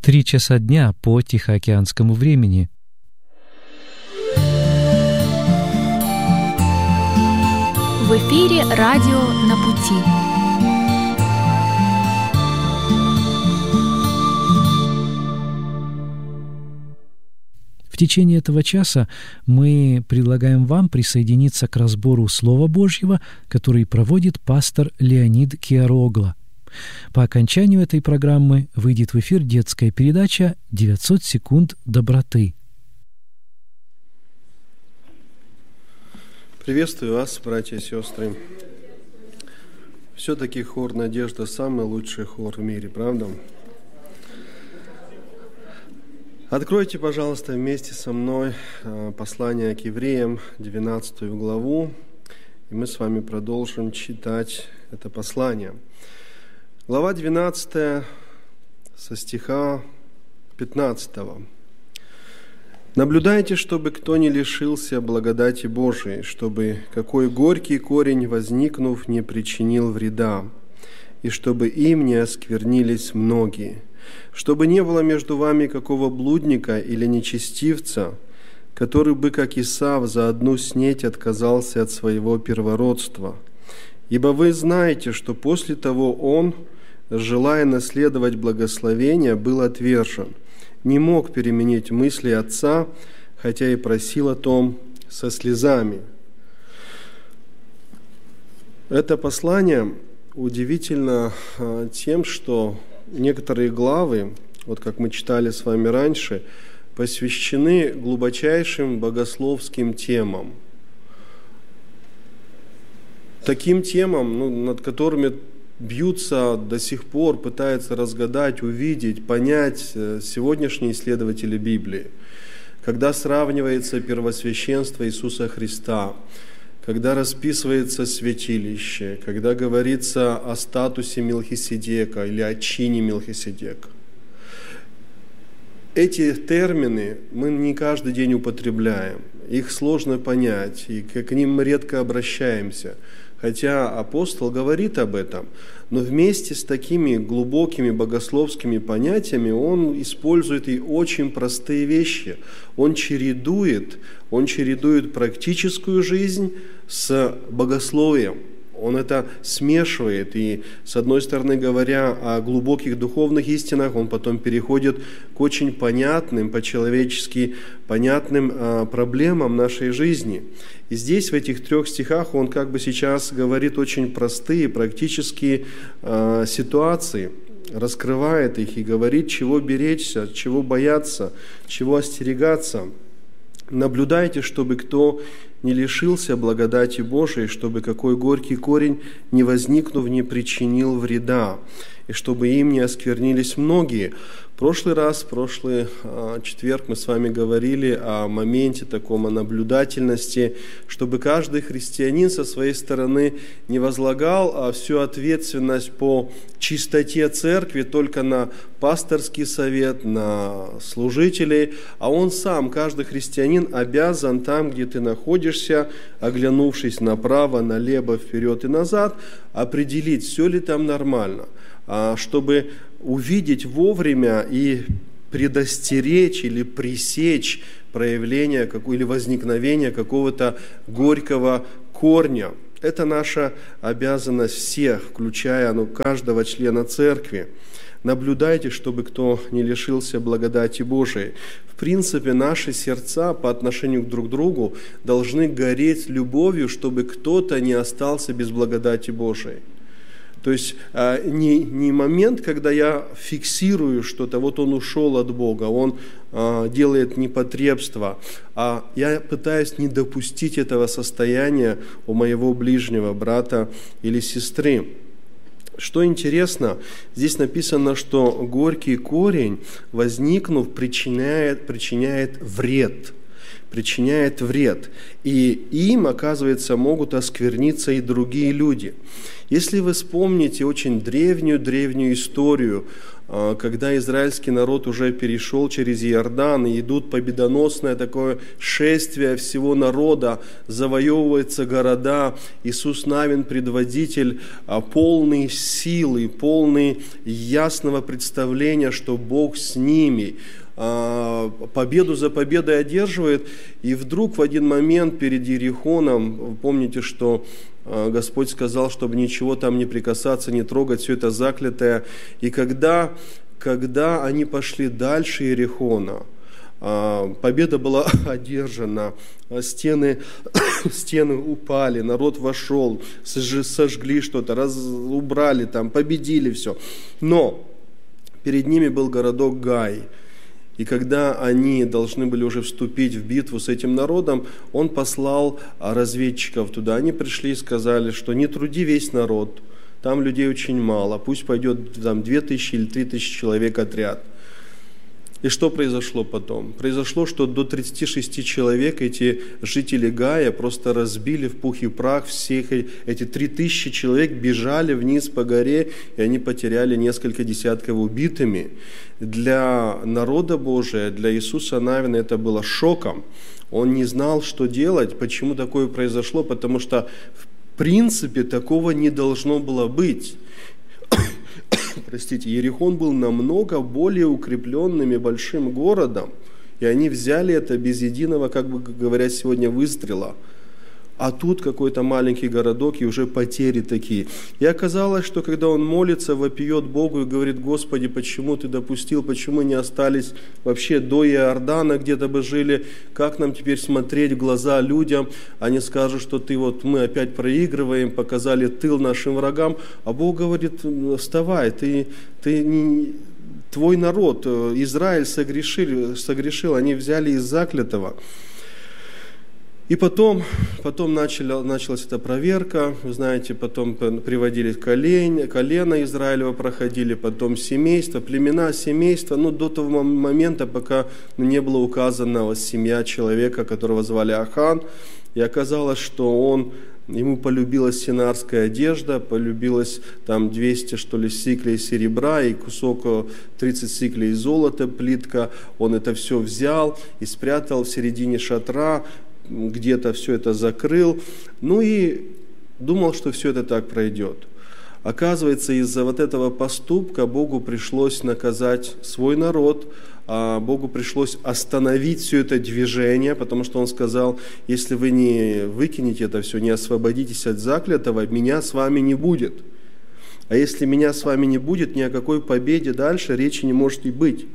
3 часа дня по Тихоокеанскому времени. В эфире радио «На пути». В течение этого часа мы предлагаем вам присоединиться к разбору Слова Божьего, который проводит пастор Леонид Киарогло. По окончанию этой программы выйдет в эфир детская передача «900 секунд доброты». Приветствую вас, братья и сестры. Все-таки хор «Надежда» – самый лучший хор в мире, правда? Откройте, пожалуйста, вместе со мной послание к евреям, 12 главу, и мы с вами продолжим читать это послание. Глава 12, со стиха 15. «Наблюдайте, чтобы кто не лишился благодати Божией, чтобы какой горький корень, возникнув, не причинил вреда, и чтобы им не осквернились многие, чтобы не было между вами какого блудника или нечестивца, который бы, как Исав, за одну снеть отказался от своего первородства. Ибо вы знаете, что после того он, желая наследовать благословение, был отвержен, не мог переменить мысли отца, хотя и просил о том со слезами». Это послание удивительно тем, что некоторые главы, вот как мы читали с вами раньше, посвящены глубочайшим богословским темам. Таким темам, над которыми бьются до сих пор, пытаются разгадать, увидеть, понять сегодняшние исследователи Библии. Когда сравнивается первосвященство Иисуса Христа, когда расписывается святилище, когда говорится о статусе Мелхиседека или о чине Мелхиседека. Эти термины мы не каждый день употребляем, их сложно понять, и к ним мы редко обращаемся. Хотя апостол говорит об этом, но вместе с такими глубокими богословскими понятиями он использует и очень простые вещи. Он чередует практическую жизнь с богословием. Он это смешивает, и, с одной стороны, говоря о глубоких духовных истинах, он потом переходит к очень понятным, по-человечески понятным проблемам нашей жизни. И здесь, в этих 3 стихах, он как бы сейчас говорит очень простые, практические ситуации, раскрывает их и говорит, чего беречься, чего бояться, чего остерегаться. «Наблюдайте, чтобы кто не лишился благодати Божией, чтобы какой горький корень, не возникнув, не причинил вреда, и чтобы им не осквернились многие». В прошлый четверг мы с вами говорили о моменте таком, о наблюдательности, чтобы каждый христианин со своей стороны не возлагал всю ответственность по чистоте церкви только на пасторский совет, на служителей, а он сам, каждый христианин, обязан там, где ты находишься, оглянувшись направо, налево, вперед и назад, определить, все ли там нормально, чтобы увидеть вовремя и предостеречь или пресечь проявление или возникновение какого-то горького корня. Это наша обязанность всех, включая каждого члена церкви. Наблюдайте, чтобы кто не лишился благодати Божией. В принципе, наши сердца по отношению друг к другу должны гореть любовью, чтобы кто-то не остался без благодати Божией. То есть не момент, когда я фиксирую что-то, вот он ушел от Бога, он делает непотребство, а я пытаюсь не допустить этого состояния у моего ближнего брата или сестры. Что интересно, здесь написано, что горький корень, возникнув, причиняет вред. И им, оказывается, могут оскверниться и другие люди. Если вы вспомните очень древнюю историю когда израильский народ уже перешел через Иордан, и идут победоносное такое шествие всего народа, завоевываются города, Иисус Навин, предводитель, полный силы, полный ясного представления, что Бог с ними, победу за победой одерживает, и вдруг в один момент перед Иерихоном, помните, что Господь сказал, чтобы ничего там не прикасаться, не трогать, все это заклятое. И когда они пошли дальше Иерихона, победа была одержана, стены упали, народ вошел, сожгли что-то, убрали там, победили все. Но перед ними был городок Гай. И когда они должны были уже вступить в битву с этим народом, он послал разведчиков туда. Они пришли и сказали, что не труди весь народ, там людей очень мало, пусть пойдет там 2000 или 3000 человек отряд. И что произошло потом? Произошло, что до 36 человек эти жители Гая просто разбили в пух и прах всех. Эти 3000 человек бежали вниз по горе, и они потеряли несколько десятков убитыми. Для народа Божия, для Иисуса Навина это было шоком. Он не знал, что делать, почему такое произошло, потому что в принципе такого не должно было быть. Простите, Иерихон был намного более укрепленным и большим городом, и они взяли это без единого, как бы говорят сегодня, выстрела. А тут какой-то маленький городок, и уже потери такие. И оказалось, что когда он молится, вопиет Богу и говорит: Господи, почему Ты допустил, почему не остались вообще до Иордана, где-то бы жили, как нам теперь смотреть в глаза людям, они скажут, что мы опять проигрываем, показали тыл нашим врагам, а Бог говорит: вставай, твой народ, Израиль согрешил, они взяли из заклятого. И потом началась эта проверка, вы знаете, потом приводили колено Израилева, проходили, потом семейства, племена, семейства, до того момента, пока не было указана семья человека, которого звали Ахан, и оказалось, что ему полюбилась синарская одежда, полюбилось там 200, сиклей серебра и кусок 30 сиклей золота, плитка, он это все взял и спрятал в середине шатра, где-то все это закрыл, и думал, что все это так пройдет. Оказывается, из-за этого поступка Богу пришлось наказать свой народ, Богу пришлось остановить все это движение, потому что Он сказал: если вы не выкинете это все, не освободитесь от заклятого, меня с вами не будет. А если меня с вами не будет, ни о какой победе дальше речи не может и быть.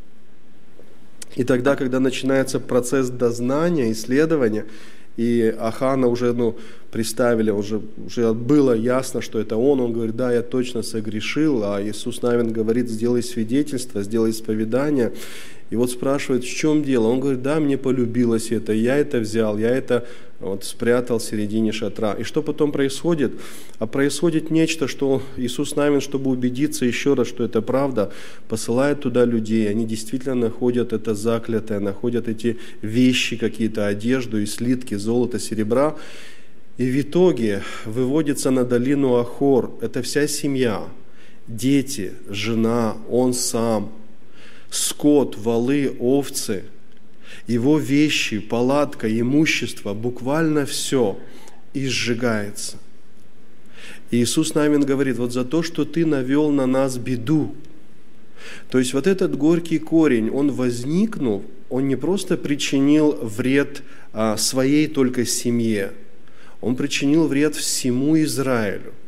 И тогда, когда начинается процесс дознания, исследования, и Ахана уже приставили, уже было ясно, что это он говорит: да, я точно согрешил, а Иисус Навин говорит: сделай свидетельство, сделай исповедание. И спрашивают: в чем дело? Он говорит: да, мне полюбилось это, я это взял, я это спрятал в середине шатра. И что потом происходит? А происходит нечто, что Иисус Навин, чтобы убедиться еще раз, что это правда, посылает туда людей. Они действительно находят это заклятое, находят эти вещи какие-то, одежду и слитки золота, серебра. И в итоге выводится на долину Ахор. Это вся семья, дети, жена, он сам, скот, валы, овцы, его вещи, палатка, имущество, буквально все, и сжигается. И Иисус Навин говорит: за то, что ты навел на нас беду. То есть этот горький корень, он возникнув, он не просто причинил вред своей только семье, он причинил вред всему Израилю.